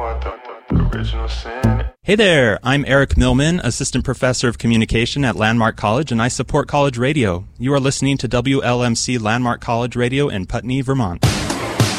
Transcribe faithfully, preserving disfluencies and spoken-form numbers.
the original sin. Hey there, I'm Eric Millman, Assistant Professor of Communication at Landmark College, and I support college radio. You are listening to W L M C Landmark College Radio in Putney, Vermont.